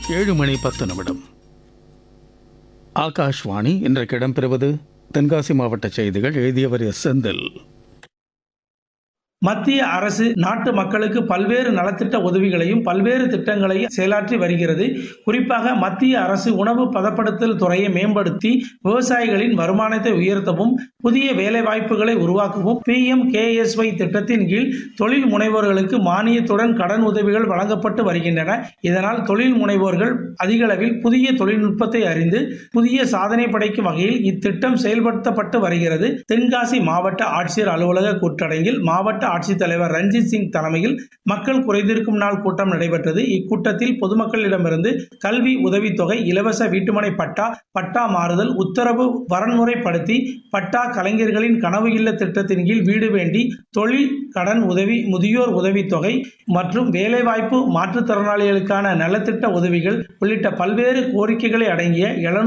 7:10. ஆகாஷ்வாணி. இன்றைக்கு இடம்பெறுவது தென்காசி மாவட்ட செய்திகள். எழுதியவர் செந்தில். மத்திய அரசு நாட்டு மக்களுக்கு பல்வேறு நலத்திட்ட உதவிகளையும் பல்வேறு திட்டங்களையும் செயலாற்றி வருகிறது. குறிப்பாக மத்திய அரசு உணவு பதப்படுத்தல் துறையை மேம்படுத்தி விவசாயிகளின் வருமானத்தை உயர்த்தவும் புதிய வேலைவாய்ப்புகளை உருவாக்கவும் PMKSY திட்டத்தின் கீழ் தொழில் முனைவோர்களுக்கு மானியத்துடன் கடன் உதவிகள் வழங்கப்பட்டு வருகின்றன. இதனால் தொழில் முனைவோர்கள் அதிக அளவில் புதிய தொழில்நுட்பத்தை அறிந்து புதிய சாதனை படைக்கும் வகையில் இத்திட்டம் செயல்படுத்தப்பட்டு வருகிறது. தென்காசி மாவட்ட ஆட்சியர் அலுவலக கூட்டரங்கில் மாவட்ட ஆட்சித்தலைவர் ரஞ்சித் சிங் தலைமையில் மக்கள் குறைதீர்க்கும் நாள் கூட்டம் நடைபெற்றது. இக்கூட்டத்தில் பொதுமக்களிடமிருந்து கல்வி உதவித்தொகை, இலவச வீட்டுமனை பட்டா, பட்டா மாறுதல் உத்தரவு வரன்முறைப்படுத்தி பட்டா, கலைஞர்களின் கனவு இல்ல திட்டத்தின் கீழ் வீடு வேண்டி, தொழில் கடன் உதவி, முதியோர் உதவித்தொகை மற்றும் வேலைவாய்ப்பு, மாற்றுத்திறனாளிகளுக்கான நலத்திட்ட உதவிகள் உள்ளிட்ட பல்வேறு கோரிக்கைகளை அடங்கிய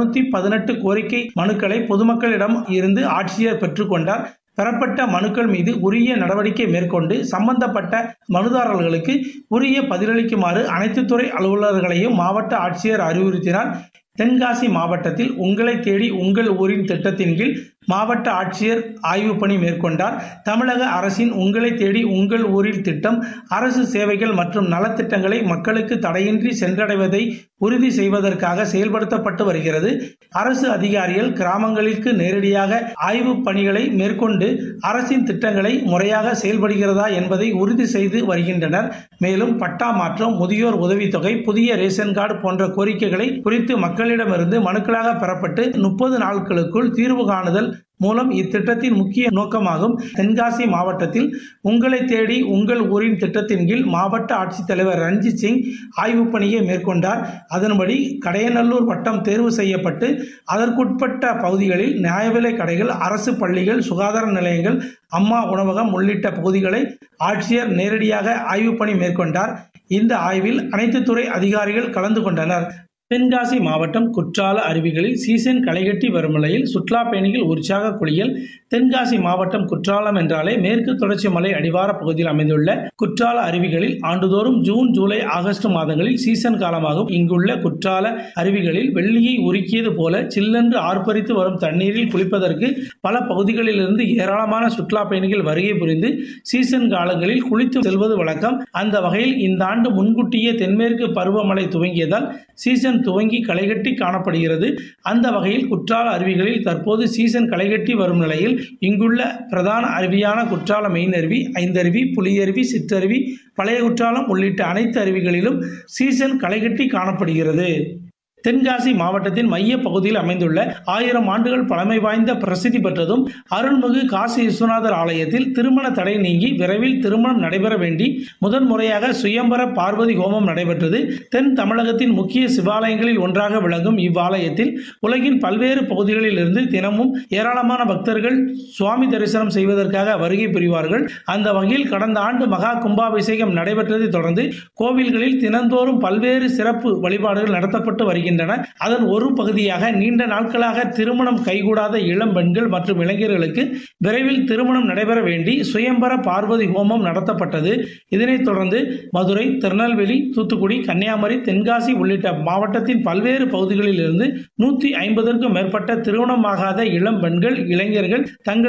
718 கோரிக்கை மனுக்களை பொதுமக்களிடம் இருந்து ஆட்சியர் பெற்றுக்கொண்டார். பெறப்பட்ட மனுக்கள் மீது உரிய நடவடிக்கை மேற்கொண்டு சம்பந்தப்பட்ட மனுதாரர்களுக்கு உரிய பதிலளிக்குமாறு அனைத்து துறை அலுவலர்களையும் மாவட்ட ஆட்சியர் அறிவுறுத்தினார். தென்காசி மாவட்டத்தில் உங்களை தேடி உங்கள் ஊரின் திட்டத்தின் கீழ் மாவட்ட ஆட்சியர் ஆய்வு பணி மேற்கொண்டார். தமிழக அரசின் உங்களை தேடி உங்கள் ஊரில் திட்டம் அரசு சேவைகள் மற்றும் நலத்திட்டங்களை மக்களுக்கு தடையின்றி சென்றடைவதை உறுதி செய்வதற்காக செயல்படுத்தப்பட்டு வருகிறது. அரசு அதிகாரிகள் கிராமங்களுக்கு நேரடியாக ஆய்வு பணிகளை மேற்கொண்டு அரசின் திட்டங்களை முறையாக செயல்படுகிறதா என்பதை உறுதி செய்து வருகின்றனர். மேலும் பட்டா மாற்றம், முதியோர் உதவித்தொகை, புதிய ரேஷன் கார்டு போன்ற கோரிக்கைகளை குறித்து மக்களிடமிருந்து மனுக்களாக பெறப்பட்டு 30 நாட்களுக்குள் தீர்வு காணுதல் மூலம் இத்திட்டத்தின் முக்கிய நோக்கமாகும். தென்காசி மாவட்டத்தில் உங்களை தேடி உங்கள் ஊரின் திட்டத்தின் கீழ் மாவட்ட ஆட்சித்தலைவர் ரஞ்சித் சிங் ஆய்வு பணியை மேற்கொண்டார். அதன்படி கடையநல்லூர் வட்டம் தேர்வு செய்யப்பட்டு அதற்குட்பட்ட பகுதிகளில் நியாய விலை கடைகள், அரசு பள்ளிகள், சுகாதார நிலையங்கள், அம்மா உணவகம் உள்ளிட்ட பகுதிகளை ஆட்சியர் நேரடியாக ஆய்வு பணி மேற்கொண்டார். இந்த ஆய்வில் அனைத்து துறை அதிகாரிகள் கலந்து கொண்டனர். தென்காசி மாவட்டம் குற்றால அருவிகளில் சீசன் களைகட்டி வரும் நிலையில் சுற்றுலா பயணிகள் உற்சாக குளியல். தென்காசி மாவட்டம் குற்றாலம் என்றாலே மேற்கு தொடர்ச்சி மலை அடிவார பகுதியில் அமைந்துள்ள குற்றால அருவிகளில் ஆண்டுதோறும் ஜூன், ஜூலை, ஆகஸ்ட் மாதங்களில் சீசன் காலமாகும். இங்குள்ள குற்றால அருவிகளில் வெள்ளியை உருக்கியது போல சில்லென்று ஆர்ப்பரித்து வரும் தண்ணீரில் குளிப்பதற்கு பல பகுதிகளிலிருந்து ஏராளமான சுற்றுலா பயணிகள் வருகை புரிந்து சீசன் காலங்களில் குளித்து செல்வது வழக்கம். அந்த வகையில் இந்த ஆண்டு முன்கூட்டியே தென்மேற்கு பருவமழை துவங்கியதால் சீசன் துவங்கி களைகட்டி காணப்படுகிறது. அந்த வகையில் குற்றால அருவிகளில் தற்போது சீசன் களைகட்டி வரும் நிலையில் இங்குள்ள பிரதான அருவியான குற்றால மெயின் அருவி, ஐந்தருவி, புலியருவி, சிற்றருவி, பழைய குற்றாலம் உள்ளிட்ட அனைத்து அருவிகளிலும் சீசன் களைகட்டி காணப்படுகிறது. தென்காசி மாவட்டத்தின் மைய பகுதியில் அமைந்துள்ள 1000 ஆண்டுகள் பழமை வாய்ந்த பிரசித்தி பெற்றதும் அருள்மிகு காசி விஸ்வநாதர் ஆலயத்தில் திருமண தடை நீங்கி விரைவில் திருமணம் நடைபெற வேண்டி முதன்முறையாக சுயம்பர பார்வதி ஹோமம் நடைபெற்றது. தென் தமிழகத்தின் முக்கிய சிவாலயங்களில் ஒன்றாக விளங்கும் இவ்வாலயத்தில் உலகின் பல்வேறு பகுதிகளில் இருந்து தினமும் ஏராளமான பக்தர்கள் சுவாமி தரிசனம் செய்வதற்காக வருகை புரிவார்கள். அந்த வகையில் கடந்த ஆண்டு மகா கும்பாபிஷேகம் நடைபெற்றதை தொடர்ந்து கோவில்களில் தினந்தோறும் பல்வேறு சிறப்பு வழிபாடுகள் நடத்தப்பட்டு வருகின்றன. அதன் ஒரு பகுதியாக நீண்ட நாட்களாக திருமணம் கைகூடாத இளம் பெண்கள் மற்றும் இளைஞர்களுக்கு விரைவில் திருமணம் நடைபெற வேண்டி சுயம்பர பார்வதி ஹோமம் நடத்தப்பட்டது. இதனைத் தொடர்ந்து மதுரை, திருநெல்வேலி, தூத்துக்குடி, கன்னியாகுமரி, தென்காசி உள்ளிட்ட மாவட்டத்தின் பல்வேறு பகுதிகளில் இருந்து 150க்கும் மேற்பட்ட திருமணமாகாத இளம் பெண்கள், இளைஞர்கள் தங்கள்